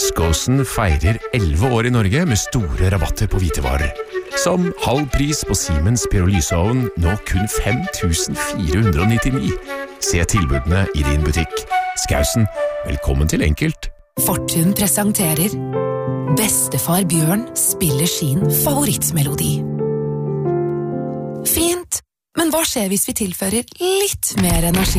Skausson feirer 11 år i Norge med store rabatter på hvitevarer. Som halv pris på Siemens pyrolysovn, nå kun 5.499. Se tilbudene i din butikk. Skausson, velkommen til Enkelt. Fortun presenterer Bestefar Bjørn spiller sin favorittmelodi. Fint, men hva skjer hvis vi tilfører litt mer energi?